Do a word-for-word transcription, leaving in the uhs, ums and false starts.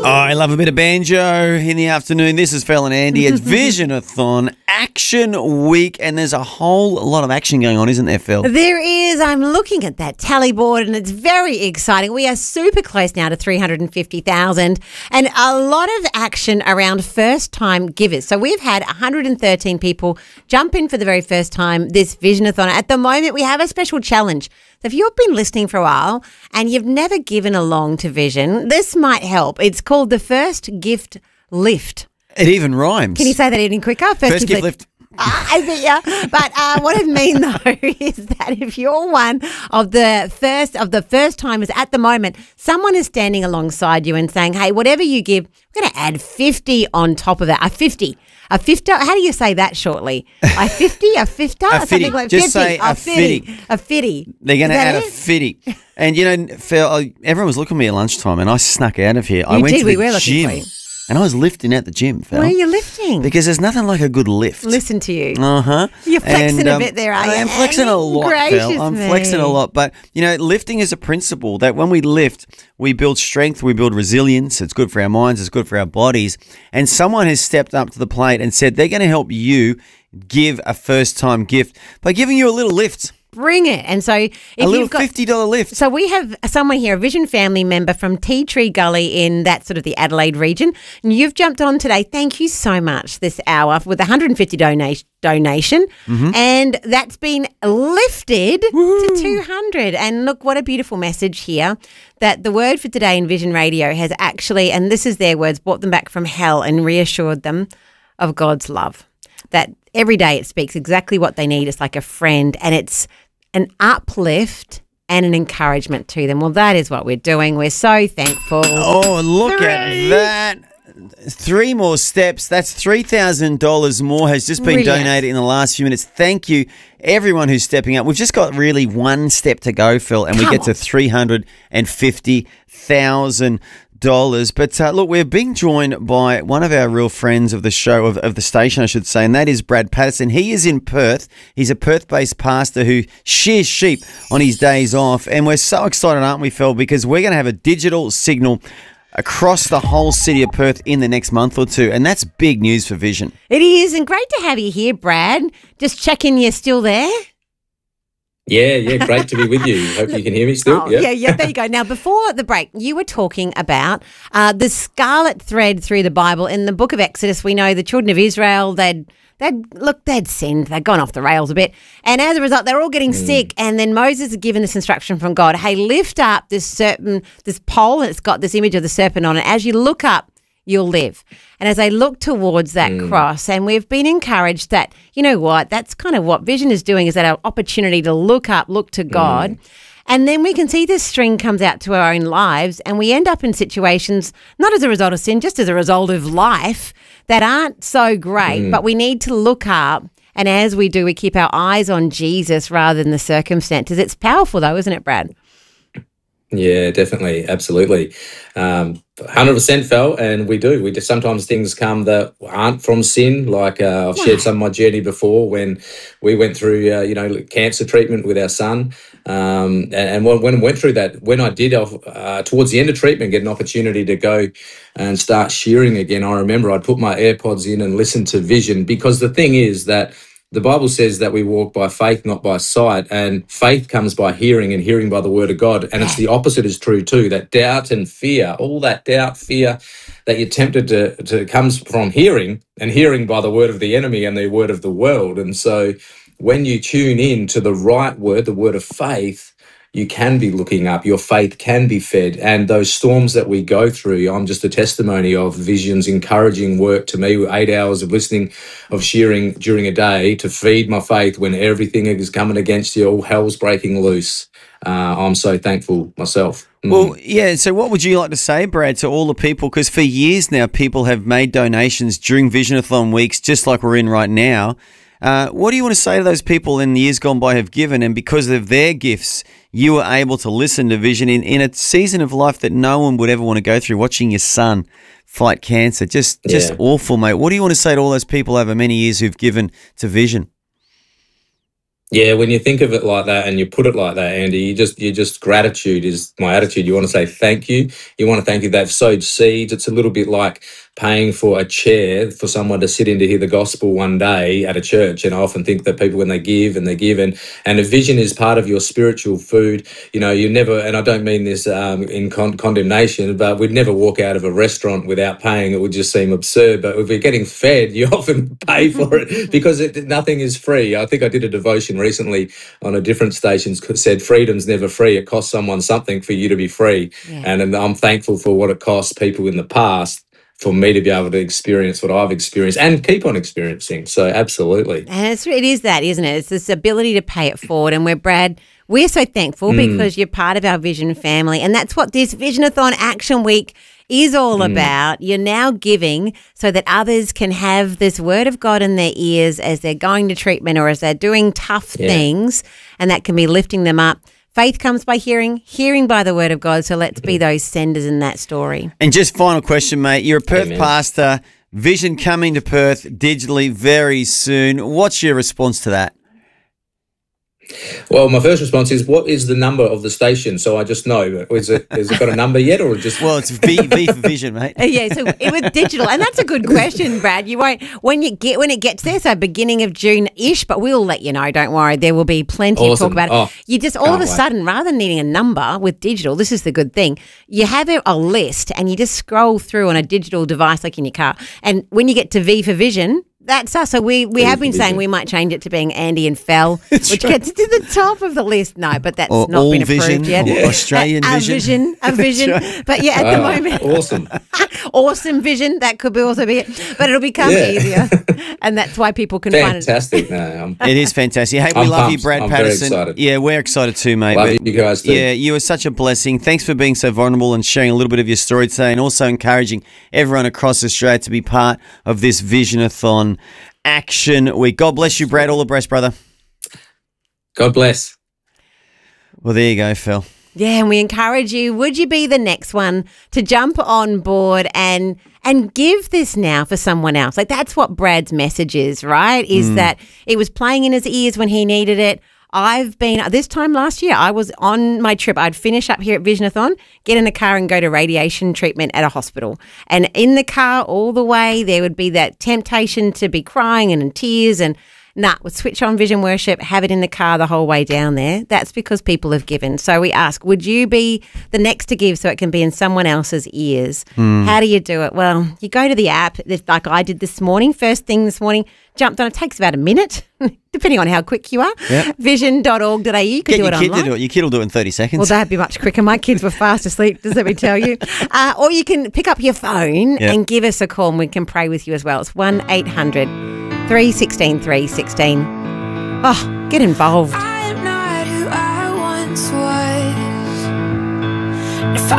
Oh, I love a bit of banjo in the afternoon. This is Phil and Andy. It's Vision-a-thon Action Week, and there's a whole lot of action going on, isn't there, Phil? There is. I'm looking at that tally board, and it's very exciting. We are super close now to three hundred fifty thousand, and a lot of action around first-time givers. So we've had one hundred thirteen people jump in for the very first time this Vision-a-thon. At the moment, we have a special challenge. So if you've been listening for a while and you've never given along to Vision, this might help. It's called the First Gift Lift. It even rhymes. Can you say that any quicker? First, First Gift Lift. Uh, I bet yeah. But uh, what I mean though is that if you're one of the first of the first timers at the moment, someone is standing alongside you and saying, "Hey, whatever you give, we're going to add fifty on top of that. A fifty, a fifty. How do you say that shortly? A fifty, a fifty, a fifty. Like Just fifty, say a, a fifty. A fifty. They're going to add it? a fifty. And you know, Phil, everyone was looking at me at lunchtime, and I snuck out of here. You I went did. to We the were looking gym. for you. And I was lifting at the gym, Phil. Where are you lifting? Because there's nothing like a good lift. Listen to you. Uh-huh. You're flexing and, um, a bit there, are you? I am flexing a lot, Gracious Phil. I'm me. flexing a lot. But, you know, lifting is a principle that when we lift, we build strength, we build resilience. It's good for our minds, it's good for our bodies. And someone has stepped up to the plate and said they're going to help you give a first-time gift by giving you a little lift. Bring it. And so if a little you've got, fifty dollar lift. So we have someone here, a Vision family member from Tea Tree Gully in that sort of the Adelaide region. And you've jumped on today. Thank you so much this hour with a one hundred fifty donation. donation mm-hmm. And that's been lifted Woo. to two hundred. And look, what a beautiful message here that the word for today in Vision Radio has actually, and this is their words, brought them back from hell and reassured them of God's love. That every day it speaks exactly what they need. It's like a friend, and it's an uplift and an encouragement to them. Well, that is what we're doing. We're so thankful. Oh, look Three. at that. Three more steps. That's three thousand dollars more has just been Brilliant. donated in the last few minutes. Thank you, everyone who's stepping up. We've just got really one step to go, Phil, and Come we get on. to three hundred fifty thousand dollars. But uh, look, we're being joined by one of our real friends of the show, of, of the station, I should say, and that is Brad Patterson. He is in Perth. He's a Perth-based pastor who shears sheep on his days off. And we're so excited, aren't we, Phil, because we're going to have a digital signal across the whole city of Perth in the next month or two. And that's big news for Vision. It is, and great to have you here, Brad. Just checking you're still there. Yeah, yeah, great to be with you. Hope you can hear me still. Oh, yeah, yeah, there you go. Now, before the break, you were talking about uh, the scarlet thread through the Bible. In the book of Exodus, we know the children of Israel, they'd, they'd look, they'd sinned. They'd gone off the rails a bit. And as a result, they're all getting mm. sick. And then Moses is given this instruction from God, hey, lift up this serpent, this pole, and it's got this image of the serpent on it. As you look up, you'll live. And as I look towards that mm. cross, and we've been encouraged that, you know what, that's kind of what Vision is doing, is that our opportunity to look up, look to God. Mm. And then we can see this string comes out to our own lives, and we end up in situations, not as a result of sin, just as a result of life, that aren't so great, mm. but we need to look up. And as we do, we keep our eyes on Jesus rather than the circumstances. It's powerful though, isn't it, Brad? Yeah, definitely. Absolutely. Um, one hundred percent fell, and we do. We just sometimes things come that aren't from sin. Like uh, I've shared some of my journey before when we went through, uh, you know, cancer treatment with our son. Um, and, and when, when I went through that, when I did, uh, towards the end of treatment, get an opportunity to go and start shearing again, I remember I'd put my AirPods in and listen to Vision, because the thing is that the Bible says that we walk by faith, not by sight, and faith comes by hearing, and hearing by the word of God. And it's the opposite is true too, that doubt and fear, all that doubt, fear that you're tempted to, to comes from hearing, and hearing by the word of the enemy and the word of the world. And so when you tune in to the right word, the word of faith, you can be looking up, your faith can be fed. And those storms that we go through, I'm just a testimony of Vision's encouraging work to me, eight hours of listening, of shearing during a day to feed my faith when everything is coming against you, all hell's breaking loose. Uh, I'm so thankful myself. Mm. Well, yeah, so what would you like to say, Brad, to all the people? Because for years now, people have made donations during Vision-a-thon weeks, just like we're in right now. Uh, what do you want to say to those people in the years gone by have given, and because of their gifts, you were able to listen to Vision in, in a season of life that no one would ever want to go through, watching your son fight cancer? Just just yeah. awful, mate. What do you want to say to all those people over many years who've given to Vision? Yeah, when you think of it like that and you put it like that, Andy, you just you just gratitude is my attitude. You want to say thank you. You want to thank you. They've sowed seeds. It's a little bit like paying for a chair for someone to sit in to hear the gospel one day at a church. And I often think that people, when they give and they give, and, and a vision is part of your spiritual food. You know, you never, and I don't mean this um, in con- condemnation, but we'd never walk out of a restaurant without paying. It would just seem absurd. But if we're getting fed, you often pay for it because it, nothing is free. I think I did a devotion recently on a different station said freedom's never free. It costs someone something for you to be free. Yeah. And, and I'm thankful for what it costs people in the past for me to be able to experience what I've experienced and keep on experiencing. So absolutely. And it's, it is that, isn't it? It's this ability to pay it forward. And we're, Brad, we're so thankful mm. because you're part of our Vision family. And that's what this Visionathon Action Week is all mm. about. You're now giving so that others can have this word of God in their ears as they're going to treatment or as they're doing tough yeah. things, and that can be lifting them up. Faith comes by hearing, hearing by the word of God. So let's be those senders in that story. And just final question, mate. You're a Perth Amen. pastor, Vision coming to Perth digitally very soon. What's your response to that? Well, my first response is, what is the number of the station? So I just know. Is it, has it got a number yet, or just? Well, it's V, v for Vision, mate. Yeah, so it was digital, and that's a good question, Brad. You won't when you get when it gets there. So beginning of June-ish, but we'll let you know. Don't worry, there will be plenty awesome. to talk about. Oh, you just all of a sudden, wait. rather than needing a number with digital, this is the good thing. You have a list, and you just scroll through on a digital device like in your car. And when you get to V for Vision, that's us. So we, we have been saying we might change it to being Andy and Fel, That's which right. gets to the top of the list. No, but that's Or not all been approved vision, yet. or Australian a, a vision. vision. A vision. right. But yeah, at Wow, the moment. awesome. Awesome vision. That could be also be it. But it'll become Yeah. easier. And that's why people can Fantastic. No, I'm, It is fantastic. Hey, we I'm love pumped. you, Brad I'm very Patterson. excited. Yeah, we're excited too, mate. love But you guys too. yeah, you are such a blessing. Thanks for being so vulnerable and sharing a little bit of your story today, and also encouraging everyone across Australia to be part of this Visionathon Action Week. God bless you, Brad. All the best, brother. God bless. Well, there you go, Phil. Yeah, and we encourage you, would you be the next one to jump on board and and give this now for someone else? Like, that's what Brad's message is, right? Is mm. that it was playing in his ears when he needed it. I've been, this time last year, I was on my trip. I'd finish up here at Visionathon, get in the car and go to radiation treatment at a hospital. And in the car all the way, there would be that temptation to be crying and in tears and nah, would switch on Vision Worship, have it in the car the whole way down there. That's because people have given. So we ask, would you be the next to give so it can be in someone else's ears? Mm. How do you do it? Well, you go to the app, like I did this morning, first thing this morning, jumped on. It takes about a minute, depending on how quick you are. Yep. vision dot org dot a u. You can Get do your it kid online. to do it. Your kid will do it in thirty seconds. Well, that'd be much quicker. My kids were fast asleep, just let me tell you. Uh, or you can pick up your phone yep. and give us a call and we can pray with you as well. It's one eight hundred three one six three one six. Oh, get involved.